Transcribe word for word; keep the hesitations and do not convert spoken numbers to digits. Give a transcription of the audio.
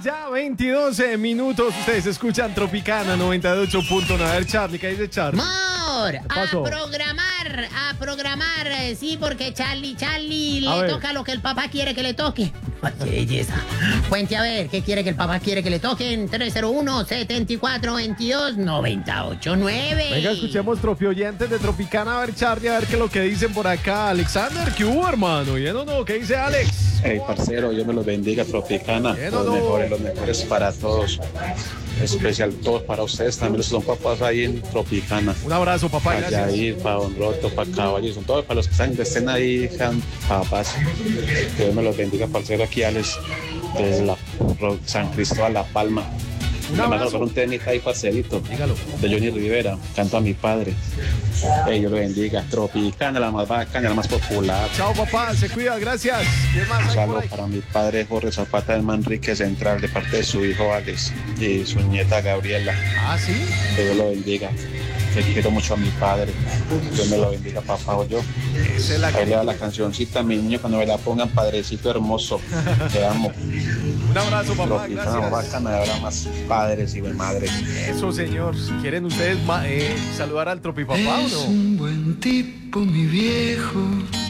ya, veintidós minutos. Ustedes escuchan Tropicana noventa y ocho punto nueve. A ver, Charlie, ¿qué dice Charlie? Mor, a pasó? programar, a programar, eh, sí, porque Charlie, Charlie A le ver. toca lo que el papá quiere que le toque. Ay, qué belleza. Cuente a ver, ¿qué quiere que el papá quiere que le toquen? tres cero uno, setenta y cuatro, veintidós, noventa y ocho, nueve. Venga, escuchemos Tropioyentes de Tropicana. A ver, Charlie, a ver qué es lo que dicen por acá. Alexander, ¿qué hubo, hermano? ¿Bien o no? ¿Qué dice Alex? Hey, parcero, Dios me los bendiga, Tropicana. Bien, Los ¿o no? mejores, los mejores para todos. Especial todos para ustedes también, los son papás ahí en Tropicana. Un abrazo, papá, Para gracias. Yair, para Don Roto, para Caballo, son todos para los que están, estén ahí, sean papás. Dios me los bendiga, parcero, aquí Alex, desde la, San Cristóbal, La Palma. Un Me abrazo. mandaron un tenis ahí, parcerito, Dígalo. de Johnny Rivera, canto a mi padre. Hey, Dios lo bendiga, Tropicana, la más bacana, la más popular. Chao, papá, se cuida, gracias. ¿Quién más Un hay por saludo ahí? para mi padre Jorge Zapata del Manrique Central, de parte de su hijo Alex y su nieta Gabriela. Ah, ¿sí? Que Dios lo bendiga. Que quiero mucho a mi padre. Dios me lo bendiga, papá o yo. Esa es la Ahí que... le da la cancioncita a mi niño cuando me la pongan, padrecito hermoso. Te amo. Un abrazo, papá, Tropicana, gracias. bacana, habrá más padres y madre. Eso, señor. ¿Quieren ustedes ma- eh, saludar al Tropipapá o Es no? un buen tipo, mi viejo.